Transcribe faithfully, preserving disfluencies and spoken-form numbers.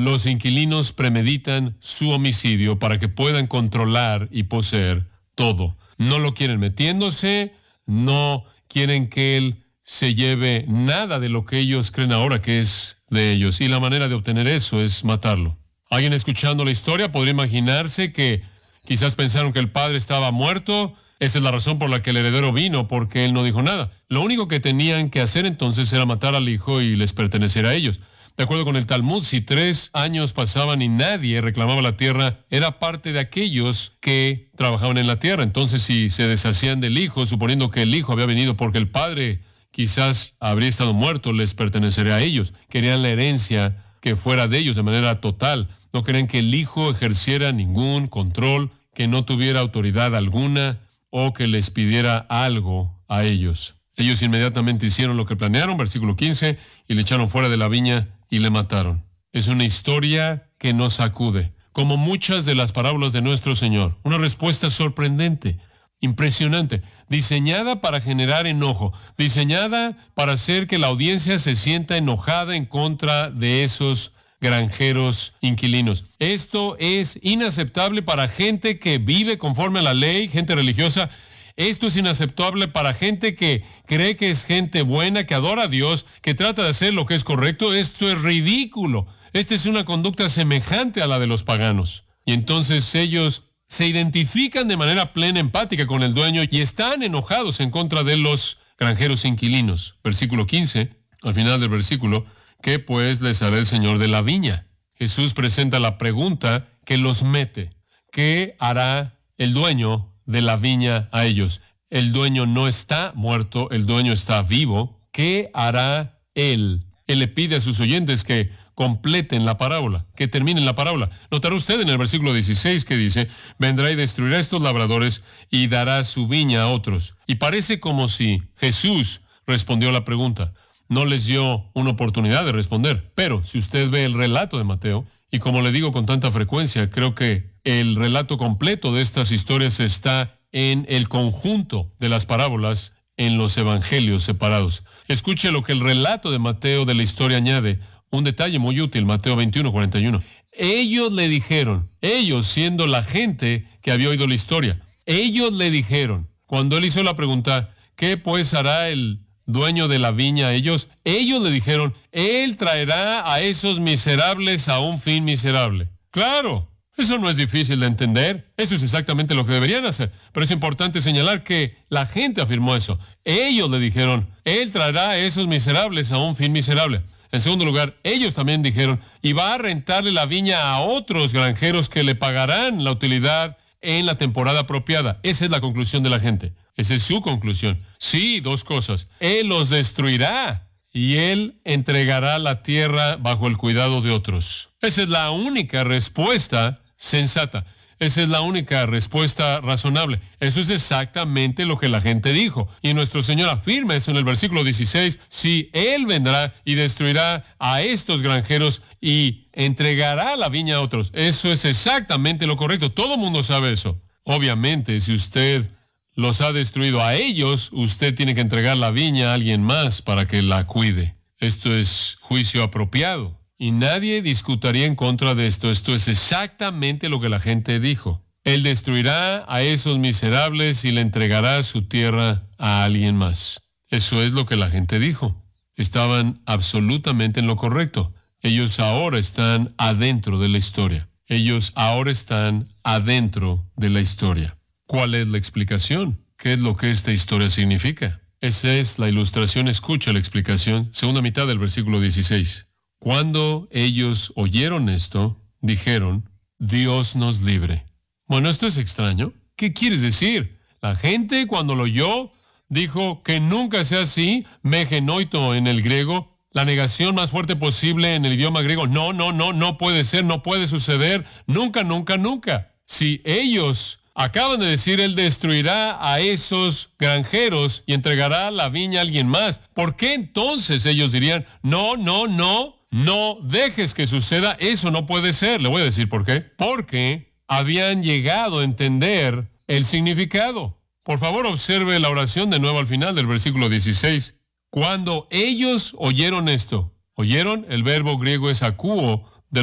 los inquilinos premeditan su homicidio para que puedan controlar y poseer todo. No lo quieren metiéndose, no quieren que él se lleve nada de lo que ellos creen ahora que es de ellos. Y la manera de obtener eso es matarlo. Alguien escuchando la historia podría imaginarse que quizás pensaron que el padre estaba muerto. Esa es la razón por la que el heredero vino, porque él no dijo nada. Lo único que tenían que hacer entonces era matar al hijo y les pertenecer a ellos. De acuerdo con el Talmud, si tres años pasaban y nadie reclamaba la tierra, era parte de aquellos que trabajaban en la tierra. Entonces, si se deshacían del hijo, suponiendo que el hijo había venido porque el padre quizás habría estado muerto, les pertenecería a ellos. Querían la herencia que fuera de ellos de manera total. No querían que el hijo ejerciera ningún control, que no tuviera autoridad alguna o que les pidiera algo a ellos. Ellos inmediatamente hicieron lo que planearon, versículo quince, y le echaron fuera de la viña y le mataron. Es una historia que nos sacude, como muchas de las parábolas de nuestro Señor. Una respuesta sorprendente, impresionante, diseñada para generar enojo, diseñada para hacer que la audiencia se sienta enojada en contra de esos granjeros inquilinos. Esto es inaceptable para gente que vive conforme a la ley, gente religiosa. Esto es inaceptable para gente que cree que es gente buena, que adora a Dios, que trata de hacer lo que es correcto. Esto es ridículo. Esta es una conducta semejante a la de los paganos. Y entonces ellos se identifican de manera plena, empática con el dueño y están enojados en contra de los granjeros inquilinos. Versículo quince, al final del versículo, ¿qué pues les hará el Señor de la viña? Jesús presenta la pregunta que los mete. ¿Qué hará el dueño de la viña a ellos? El dueño no está muerto, el dueño está vivo. ¿Qué hará él? Él le pide a sus oyentes que completen la parábola, que terminen la parábola. Notará usted en el versículo dieciséis que dice, vendrá y destruirá a estos labradores y dará su viña a otros. Y parece como si Jesús respondió a la pregunta. No les dio una oportunidad de responder. Pero si usted ve el relato de Mateo, y como le digo con tanta frecuencia, creo que el relato completo de estas historias está en el conjunto de las parábolas en los evangelios separados. Escuche lo que el relato de Mateo de la historia añade. Un detalle muy útil, Mateo veintiuno, cuarenta y uno. Ellos le dijeron, ellos siendo la gente que había oído la historia, ellos le dijeron, cuando él hizo la pregunta, ¿qué pues hará el dueño de la viña a ellos? Ellos le dijeron, él traerá a esos miserables a un fin miserable. Claro, eso no es difícil de entender. Eso es exactamente lo que deberían hacer. Pero es importante señalar que la gente afirmó eso. Ellos le dijeron, él traerá a esos miserables a un fin miserable. En segundo lugar, ellos también dijeron, y va a rentarle la viña a otros granjeros que le pagarán la utilidad en la temporada apropiada. Esa es la conclusión de la gente. Esa es su conclusión. Sí, dos cosas. Él los destruirá y él entregará la tierra bajo el cuidado de otros. Esa es la única respuesta sensata. Esa es la única respuesta razonable. Eso es exactamente lo que la gente dijo. Y nuestro Señor afirma eso en el versículo dieciséis. Si Él vendrá y destruirá a estos granjeros y entregará la viña a otros. Eso es exactamente lo correcto. Todo el mundo sabe eso. Obviamente, si usted los ha destruido a ellos, usted tiene que entregar la viña a alguien más para que la cuide. Esto es juicio apropiado. Y nadie discutiría en contra de esto. Esto es exactamente lo que la gente dijo. Él destruirá a esos miserables y le entregará su tierra a alguien más. Eso es lo que la gente dijo. Estaban absolutamente en lo correcto. Ellos ahora están adentro de la historia. Ellos ahora están adentro de la historia. ¿Cuál es la explicación? ¿Qué es lo que esta historia significa? Esa es la ilustración. Escucha la explicación. Segunda mitad del versículo dieciséis. Cuando ellos oyeron esto, dijeron, Dios nos libre. Bueno, esto es extraño. ¿Qué quieres decir? La gente cuando lo oyó dijo que nunca sea así, megenoito en el griego, la negación más fuerte posible en el idioma griego. No, no, no, no puede ser, no puede suceder, nunca, nunca, nunca. Si ellos acaban de decir, Él destruirá a esos granjeros y entregará la viña a alguien más, ¿por qué entonces ellos dirían, no, no, no? No dejes que suceda, eso no puede ser. Le voy a decir por qué. Porque habían llegado a entender el significado. Por favor, observe la oración de nuevo al final del versículo dieciséis. Cuando ellos oyeron esto, ¿oyeron? El verbo griego es akúo,